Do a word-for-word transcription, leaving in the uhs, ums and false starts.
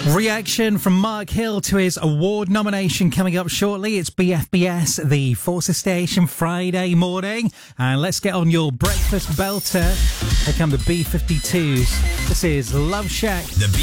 Reaction from Mark Hill to his award nomination coming up shortly. It's B F B S, the Forces Station, Friday morning. And let's get on your breakfast belter. Here come the B fifty-twos. This is Love Shack. The